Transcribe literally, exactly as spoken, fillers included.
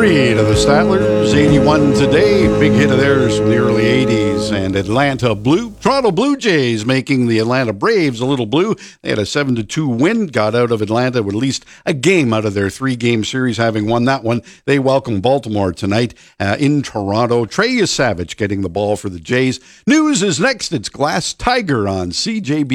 eighty-three to the Statlers, eighty-one today. Big hit of theirs from the early eighties. And Atlanta Blue, Toronto Blue Jays making the Atlanta Braves a little blue. They had a seven to two win, got out of Atlanta with at least a game out of their three-game series, having won that one. They welcome Baltimore tonight uh, in Toronto. Trey Savage getting the ball for the Jays. News is next. It's Glass Tiger on C J B.